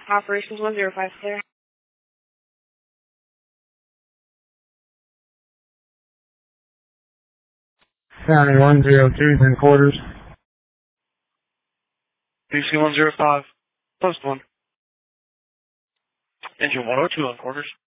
Operations 105 clear. County 102 in quarters. BC 105, post 1. Engine 102 in quarters.